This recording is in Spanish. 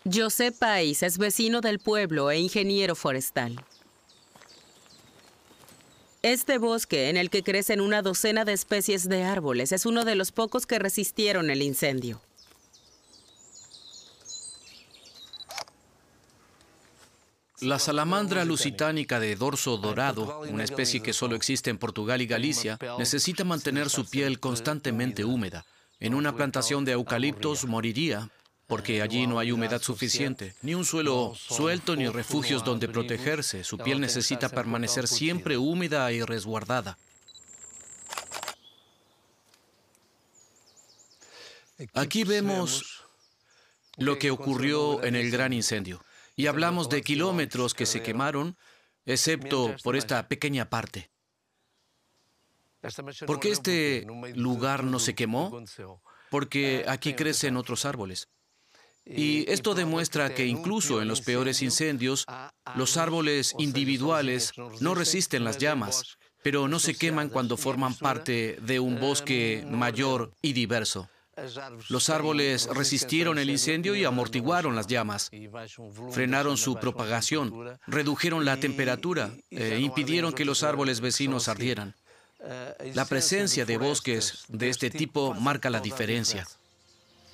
José País es vecino del pueblo e ingeniero forestal. Este bosque, en el que crecen una docena de especies de árboles, es uno de los pocos que resistieron el incendio. La salamandra lusitánica de dorso dorado, una especie que solo existe en Portugal y Galicia, necesita mantener su piel constantemente húmeda. En una plantación de eucaliptos moriría, porque allí no hay humedad suficiente, ni un suelo suelto ni refugios donde protegerse. Su piel necesita permanecer siempre húmeda y resguardada. Aquí vemos lo que ocurrió en el gran incendio. Y hablamos de kilómetros que se quemaron, excepto por esta pequeña parte. ¿Por qué este lugar no se quemó? Porque aquí crecen otros árboles. Y esto demuestra que incluso en los peores incendios, los árboles individuales no resisten las llamas, pero no se queman cuando forman parte de un bosque mayor y diverso. Los árboles resistieron el incendio y amortiguaron las llamas, frenaron su propagación, redujeron la temperatura e impidieron que los árboles vecinos ardieran. La presencia de bosques de este tipo marca la diferencia.